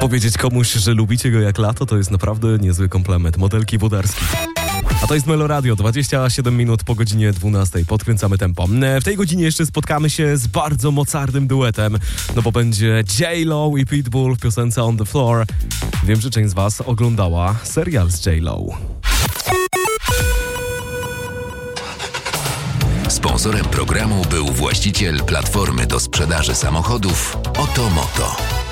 Powiedzieć komuś, że lubicie go jak lato, to jest naprawdę niezły komplement. Modelki Włodarski. A to jest Melo Radio, 27 minut po godzinie 12. Podkręcamy tempo. W tej godzinie jeszcze spotkamy się z bardzo mocarnym duetem, no bo będzie J-Lo i Pitbull w piosence On The Floor. Wiem, że część z was oglądała serial z J-Lo. Sponsorem programu był właściciel platformy do sprzedaży samochodów Otomoto.